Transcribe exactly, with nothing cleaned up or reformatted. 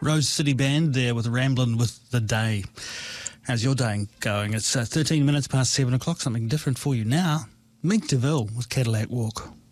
Rose City Band there with Ramblin' with the Day. How's your day going? It's uh, thirteen minutes past seven o'clock, something different for you now. Mink DeVille with Cadillac Walk.